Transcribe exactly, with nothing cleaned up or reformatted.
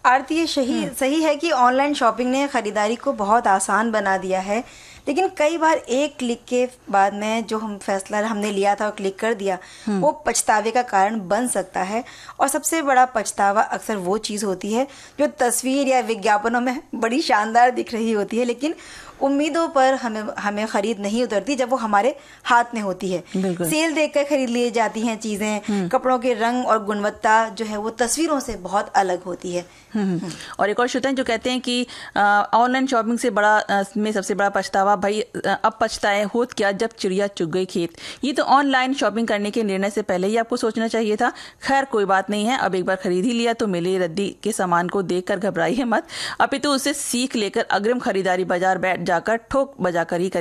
आरती, ये सही सही है कि ऑनलाइन शॉपिंग ने खरीदारी को बहुत आसान बना दिया है, लेकिन कई बार एक क्लिक के बाद में जो हम फैसला हमने लिया था और क्लिक कर दिया, वो पछतावे का कारण बन सकता है। और सबसे बड़ा पछतावा अक्सर वो चीज़ होती है जो तस्वीर या विज्ञापनों में बड़ी शानदार दिख रही होती है, लेकिन उम्मीदों पर हमें हमें खरीद नहीं उतरती जब वो हमारे हाथ में होती है। सेल देखकर खरीद ली जाती हैं चीज़ें। कपड़ों के रंग और गुणवत्ता जो है वो तस्वीरों से बहुत अलग होती है। और एक और श्रोता जो कहते हैं कि ऑनलाइन शॉपिंग से बड़ा आ, में सबसे बड़ा पछतावा, भाई अब पछताए होत क्या जब चिड़िया चुग गई खेत। ये तो ऑनलाइन शॉपिंग करने के निर्णय से पहले ही आपको सोचना चाहिए था। खैर कोई बात नहीं है, अब एक बार खरीद ही लिया तो मिली रद्दी के सामान को देखकर घबराइए मत, अपितु उससे सीख लेकर अग्रिम खरीदारी बाजार बैठ जाकर ठोक बजाकर ही